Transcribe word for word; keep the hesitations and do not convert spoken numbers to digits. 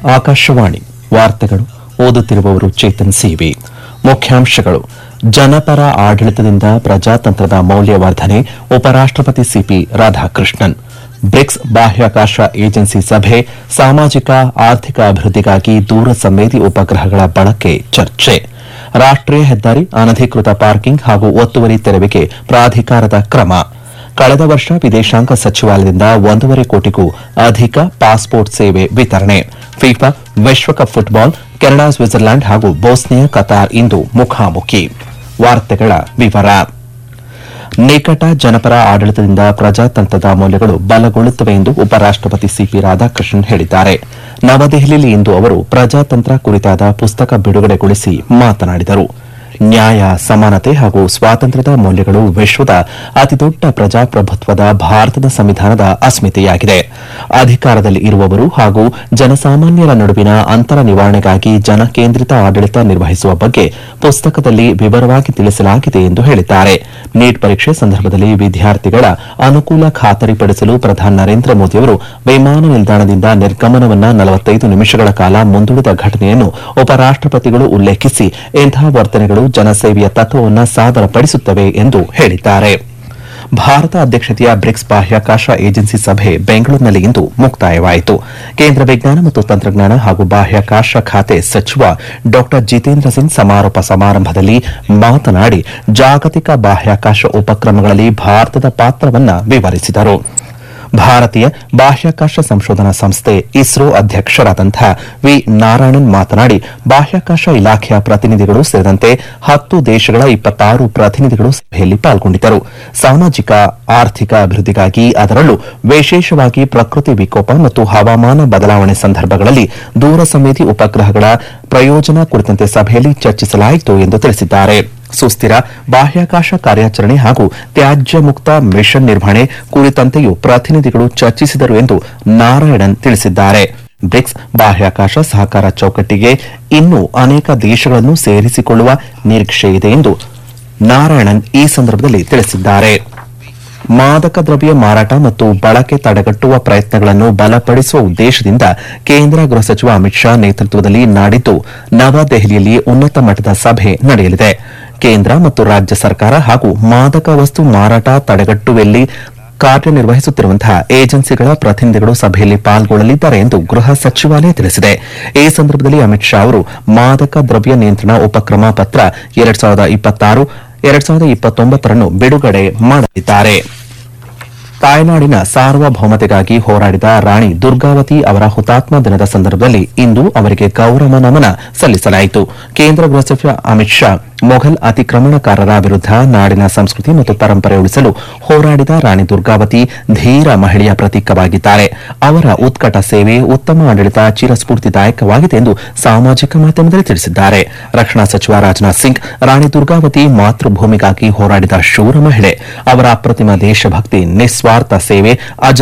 ಆಕಾಶವಾಣಿ ವಾರ್ತೆಗಳು ಓದುತ್ತಿರುವವರು ಚೇತನ್ ಸಿವಿ. ಮುಖ್ಯಾಂಶಗಳು: ಜನಪರ ಆಡಳಿತದಿಂದ ಪ್ರಜಾತಂತ್ರದ ಮೌಲ್ಯವರ್ಧನೆ, ಉಪರಾಷ್ಟಪತಿ ಸಿಪಿ ರಾಧಾಕೃಷ್ಣನ್. ಬ್ರಿಕ್ಸ್ ಬಾಹ್ಯಾಕಾಶ ಏಜೆನ್ಸಿ ಸಭೆ, ಸಾಮಾಜಿಕ ಆರ್ಥಿಕ ಅಭಿವೃದ್ಧಿಗಾಗಿ ದೂರ ಸಂವೇದಿ ಉಪಗ್ರಹಗಳ ಬಳಕೆ ಚರ್ಚೆ. ರಾಷ್ಟೀಯ ಹೆದ್ದಾರಿ ಅನಧಿಕೃತ ಪಾರ್ಕಿಂಗ್ ಹಾಗೂ ಒತ್ತುವರಿ ತೆರವಿಗೆ ಪ್ರಾಧಿಕಾರದ ಕ್ರಮ. ಕಳೆದ ವರ್ಷ ವಿದೇಶಾಂಗ ಸಚಿವಾಲಯದಿಂದ ಒಂದೂವರೆ ಕೋಟಿಗೂ ಅಧಿಕ ಪಾಸ್ಪೋರ್ಟ್ ಸೇವೆ ವಿತರಣೆ. ಫಿಫಾ ವಿಶ್ವಕಪ್ ಫುಟ್ಬಾಲ್, ಕೆನಡಾ ಸ್ವಿಟ್ಜರ್ಲೆಂಡ್ ಹಾಗೂ ಬೋಸ್ನಿಯಾ ಕತಾರ್ ಇಂದು ಮುಖಾಮುಖಿ. ವಾರ್ತೆಗಳ ವಿವರ. ನಿಕಟ ಜನಪರ ಆಡಳಿತದಿಂದ ಪ್ರಜಾತಂತ್ರದ ಮೌಲ್ಯಗಳು ಬಲಗೊಳ್ಳುತ್ತವೆ ಎಂದು ಉಪರಾಷ್ಟಪತಿ ಸಿಪಿ ರಾಧಾಕೃಷ್ಣನ್ ಹೇಳಿದ್ದಾರೆ. ನವದೆಹಲಿಯಲ್ಲಿ ಇಂದು ಅವರು ಪ್ರಜಾತಂತ್ರ ಕುರಿತಾದ ಪುಸ್ತಕ ಬಿಡುಗಡೆಗೊಳಿಸಿ ಮಾತನಾಡಿದರು. ನ್ಯಾಯ, ಸಮಾನತೆ ಹಾಗೂ ಸ್ವಾತಂತ್ರ್ಯದ ಮೌಲ್ಯಗಳು ವಿಶ್ವದ ಅತಿದೊಡ್ಡ ಪ್ರಜಾಪ್ರಭುತ್ವದ ಭಾರತದ ಸಂವಿಧಾನದ ಅಸ್ಮಿತೆಯಾಗಿದೆ. ಅಧಿಕಾರದಲ್ಲಿ ಇರುವವರು ಹಾಗೂ ಜನಸಾಮಾನ್ಯರ ನಡುವಿನ ಅಂತರ ನಿವಾರಣೆಗಾಗಿ ಜನಕೇಂದ್ರಿತ ಆಡಳಿತ ನಿರ್ವಹಿಸುವ ಬಗ್ಗೆ ಪುಸ್ತಕದಲ್ಲಿ ವಿವರವಾಗಿ ತಿಳಿಸಲಾಗಿದೆ ಎಂದು ಹೇಳಿದ್ದಾರೆ. ನೀಟ್ ಪರೀಕ್ಷೆ ಸಂದರ್ಭದಲ್ಲಿ ವಿದ್ಯಾರ್ಥಿಗಳ ಅನುಕೂಲ ಖಾತರಿಪಡಿಸಲು ಪ್ರಧಾನಿ ನರೇಂದ್ರ ಮೋದಿಯವರು ವಿಮಾನ ನಿಲ್ದಾಣದಿಂದ ನಿರ್ಗಮನವನ್ನು ನಲವತ್ತೈದು ನಿಮಿಷಗಳ ಕಾಲ ಮುಂದೂಡಿದ ಘಟನೆಯನ್ನು ಉಪರಾಷ್ಟಪತಿಗಳು ಉಲ್ಲೇಖಿಸಿ ಇಂತಹ ವರ್ತನೆಗಳು ಜನಸೇವೆಯ ತತ್ವವನ್ನು ಸಾದರಪಡಿಸುತ್ತವೆ ಎಂದು ಹೇಳಿದ್ದಾರೆ. ಭಾರತ ಅಧ್ಯಕ್ಷತೆಯ ಬ್ರಿಕ್ಸ್ ಬಾಹ್ಯಾಕಾಶ ಏಜೆನ್ಸಿ ಸಭೆ ಬೆಂಗಳೂರಿನಲ್ಲಿ ಇಂದು ಮುಕ್ತಾಯವಾಯಿತು. ಕೇಂದ್ರ ವಿಜ್ಞಾನ ಮತ್ತು ತಂತ್ರಜ್ಞಾನ ಹಾಗೂ ಬಾಹ್ಯಾಕಾಶ ಖಾತೆ ಸಚಿವ ಡಾ ಜಿತೇಂದ್ರ ಸಿಂಗ್ ಸಮಾರೋಪ ಸಮಾರಂಭದಲ್ಲಿ ಮಾತನಾಡಿ ಜಾಗತಿಕ ಬಾಹ್ಯಾಕಾಶ ಉಪಕ್ರಮಗಳಲ್ಲಿ ಭಾರತದ ಪಾತ್ರವನ್ನು ವಿವರಿಸಿದರು. ಭಾರತೀಯ ಬಾಹ್ಯಾಕಾಶ ಸಂಶೋಧನಾ ಸಂಸ್ಥೆ ಇಸ್ರೋ ಅಧ್ಯಕ್ಷರಾದಂತಹ ವಿ ನಾರಾಯಣನ್ ಮಾತನಾಡಿ ಬಾಹ್ಯಾಕಾಶ ಇಲಾಖೆಯ ಪ್ರತಿನಿಧಿಗಳು ಸೇರಿದಂತೆ ಹತ್ತು ದೇಶಗಳ ಇಪ್ಪತ್ತಾರು ಪ್ರತಿನಿಧಿಗಳು ಸಭೆಯಲ್ಲಿ ಪಾಲ್ಗೊಂಡಿದ್ದರು. ಸಾಮಾಜಿಕ ಆರ್ಥಿಕ ಅಭಿವೃದ್ಧಿಗಾಗಿ, ಅದರಲ್ಲೂ ವಿಶೇಷವಾಗಿ ಪ್ರಕೃತಿ ವಿಕೋಪ ಮತ್ತು ಹವಾಮಾನ ಬದಲಾವಣೆ ಸಂದರ್ಭಗಳಲ್ಲಿ ದೂರ ಸಂವೇದಿ ಉಪಗ್ರಹಗಳ ಪ್ರಯೋಜನ ಕುರಿತಂತೆ ಸಭೆಯಲ್ಲಿ ಚರ್ಚಿಸಲಾಯಿತು ಎಂದು ತಿಳಿಸಿದ್ದಾರೆ. ಸುಸ್ಥಿರ ಬಾಹ್ಯಾಕಾಶ ಕಾರ್ಯಾಚರಣೆ ಹಾಗೂ ತ್ಯಾಜ್ಯ ಮುಕ್ತ ಮಿಷನ್ ನಿರ್ವಹಣೆ ಕುರಿತಂತೆಯೂ ಪ್ರತಿನಿಧಿಗಳು ಚರ್ಚಿಸಿದರು ಎಂದು ನಾರಾಯಣನ್ ತಿಳಿಸಿದ್ದಾರೆ. ಬ್ರಿಕ್ಸ್ ಬಾಹ್ಯಾಕಾಶ ಸಹಕಾರ ಚೌಕಟ್ಟಿಗೆ ಇನ್ನೂ ಅನೇಕ ದೇಶಗಳನ್ನು ಸೇರಿಸಿಕೊಳ್ಳುವ ನಿರೀಕ್ಷೆಯಿದೆ ಎಂದು ನಾರಾಯಣನ್ ಈ ಸಂದರ್ಭದಲ್ಲಿ ತಿಳಿಸಿದ್ದಾರೆ. ಮಾದಕ ದ್ರವ್ಯ ಮಾರಾಟ ಮತ್ತು ಬಳಕೆ ತಡೆಗಟ್ಟುವ ಪ್ರಯತ್ನಗಳನ್ನು ಬಲಪಡಿಸುವ ಉದ್ದೇಶದಿಂದ ಕೇಂದ್ರ ಗೃಹ ಸಚಿವ ಅಮಿತ್ ಶಾ ನೇತೃತ್ವದಲ್ಲಿ ನಾಡಿದ್ದು ನವದೆಹಲಿಯಲ್ಲಿ ಉನ್ನತ ಮಟ್ಟದ ಸಭೆ ನಡೆಯಲಿದೆ. ಕೇಂದ್ರ ಮತ್ತು ರಾಜ್ಯ ಸರ್ಕಾರ ಹಾಗೂ ಮಾದಕ ವಸ್ತು ಮಾರಾಟ ತಡೆಗಟ್ಟುವಲ್ಲಿ ಕಾರ್ಯನಿರ್ವಹಿಸುತ್ತಿರುವಂತಹ ಏಜೆನ್ಸಿಗಳ ಪ್ರತಿನಿಧಿಗಳು ಸಭೆಯಲ್ಲಿ ಪಾಲ್ಗೊಳ್ಳಲಿದ್ದಾರೆ ಎಂದು ಗೃಹ ಸಚಿವಾಲಯ ತಿಳಿಸಿದೆ. ಈ ಸಂದರ್ಭದಲ್ಲಿ ಅಮಿತ್ ಶಾ ಅವರು ಮಾದಕ ದ್ರವ್ಯ ನಿಯಂತ್ರಣ ಉಪಕ್ರಮ ಪತ್ರ ಎರಡ್ ಸಾವಿರದ ಇಪ್ಪತ್ತಾರು ಎರಡ್ ಸಾವಿರದ ಇಪ್ಪತ್ತೊಂಬತ್ತರನ್ನು ಬಿಡುಗಡೆ ಮಾಡಲಿದ್ದಾರೆ. ತಾಯ್ನಾಡಿನ ಸಾರ್ವಭೌಮತೆಗಾಗಿ ಹೋರಾಡಿದ ರಾಣಿ ದುರ್ಗಾವತಿ ಅವರ ಹುತಾತ್ಮ ದಿನದ ಸಂದರ್ಭದಲ್ಲಿ ಇಂದು ಅವರಿಗೆ ಗೌರವ ನಮನ ಸಲ್ಲಿಸಲಾಯಿತು. ಕೇಂದ್ರ ಗೃಹ ಸಚಿವ ಅಮಿತ್ ಶಾ ಮೊಘಲ್ ಅತಿಕ್ರಮಣಕಾರರ ವಿರುದ್ಧ ನಾಡಿನ ಸಂಸ್ಕೃತಿ ಮತ್ತು ಪರಂಪರೆ ಉಳಿಸಲು ಹೋರಾಡಿದ ರಾಣಿ ದುರ್ಗಾವತಿ ಧೀರ ಮಹಿಳೆಯ ಪ್ರತೀಕವಾಗಿದ್ದಾರೆ. ಅವರ ಉತ್ಕಟ ಸೇವೆ, ಉತ್ತಮ ಆಡಳಿತ ಚಿರಸ್ಫೂರ್ತಿದಾಯಕವಾಗಿದೆ ಎಂದು ಸಾಮಾಜಿಕ ಮಾಧ್ಯಮದಲ್ಲಿ ತಿಳಿಸಿದ್ದಾರೆ. ರಕ್ಷಣಾ ಸಚಿವ ರಾಜನಾಥ್ ಸಿಂಗ್ ರಾಣಿ ದುರ್ಗಾವತಿ ಮಾತೃಭೂಮಿಗಾಗಿ ಹೋರಾಡಿದ ಶೂರ ಮಹಿಳೆ. ಅವರ ಅಪ್ರತಿಮ ದೇಶಭಕ್ತಿ, ನಿಸ್ವಾರ್ಥ ಸೇವೆ, ಅಜ